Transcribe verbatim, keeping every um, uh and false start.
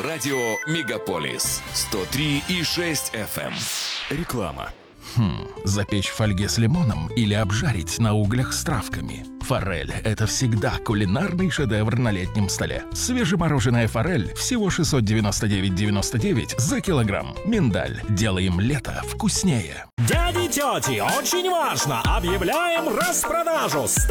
Радио Мегаполис сто три и шесть эф эм. Реклама. Хм, запечь в фольге с лимоном или обжарить на углях с травками. Форель – это всегда кулинарный шедевр на летнем столе. Свежемороженая форель всего шестьсот девяносто девять девяносто девять за килограмм. Миндаль. Делаем лето вкуснее. Дяди, тети, очень важно! Объявляем распродажу!